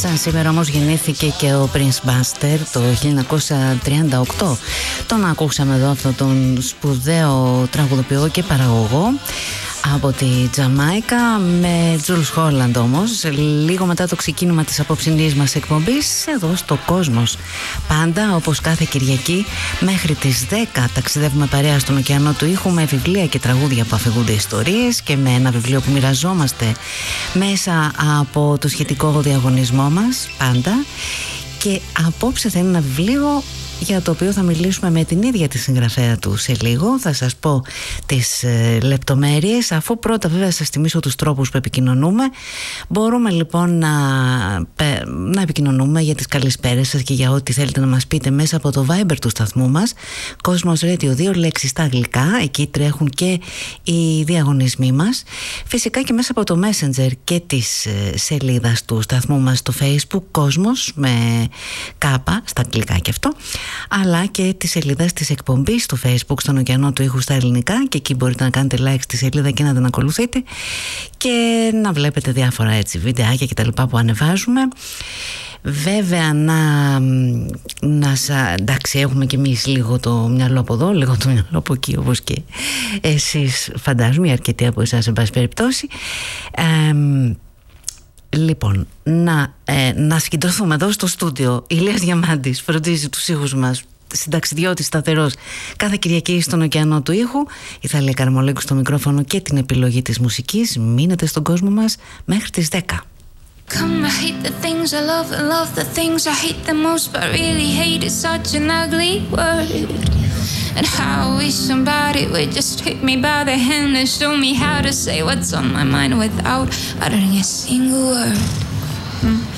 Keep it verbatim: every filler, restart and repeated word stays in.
Σαν σήμερα όμως γεννήθηκε και ο Prince Buster το χίλια εννιακόσια τριάντα οκτώ. Τον ακούσαμε εδώ, αυτόν τον σπουδαίο τραγουδοποιό και παραγωγό από τη Τζαμάικα, με Jules Holland όμως, λίγο μετά το ξεκίνημα της απόψινής μας εκπομπής εδώ στο Κόσμος. Πάντα όπως κάθε Κυριακή μέχρι τις δέκα ταξιδεύουμε παρέα στον ωκεανό του ήχου με βιβλία και τραγούδια που αφηγούνται ιστορίες και με ένα βιβλίο που μοιραζόμαστε μέσα από το σχετικό διαγωνισμό μας πάντα. Και απόψε θα είναι ένα βιβλίο για το οποίο θα μιλήσουμε με την ίδια τη συγγραφέα του σε λίγο. Θα σας πω τις ε, λεπτομέρειες, αφού πρώτα βέβαια σας θυμίσω τους τρόπους που επικοινωνούμε. Μπορούμε λοιπόν να, να επικοινωνούμε για τις καλησπέρες σας και για ό,τι θέλετε να μας πείτε μέσα από το Viber του σταθμού μας, Κόσμος Radio δύο, λέξεις στα αγγλικά, εκεί τρέχουν και οι διαγωνισμοί μας. Φυσικά και μέσα από το Messenger και της ε, σελίδας του σταθμού μας στο Facebook, Κόσμος με κάπα στα αγγλικά και αυτό, αλλά και τη σελίδα της εκπομπής στο Facebook, στον ωκεανό του ήχου στα ελληνικά, και εκεί μπορείτε να κάνετε like στη σελίδα και να την ακολουθείτε και να βλέπετε διάφορα έτσι βιντεάκια και τα λοιπά που ανεβάζουμε. Βέβαια να, να σα, εντάξει, έχουμε και εμείς λίγο το μυαλό από εδώ, λίγο το μυαλό από εκεί, όπως και εσείς φαντάζομαι, αρκετοί από εσάς εν πάση περιπτώσει. ε, Λοιπόν, να, ε, να συγκεντρωθούμε εδώ στο στούντιο. Ηλίας Διαμάντης φροντίζει τους ήχους μας, συνταξιδιώτης σταθερός κάθε Κυριακή στον ωκεανό του ήχου. Η Θαλία Καρμολέγκου στο μικρόφωνο και την επιλογή της μουσικής. Μείνετε στον κόσμο μας μέχρι τις δέκα. Come, I hate the things I love and love the things I hate the most, but really hate is such an ugly word. And how I wish somebody would just take me by the hand and show me how to say what's on my mind without uttering a single word.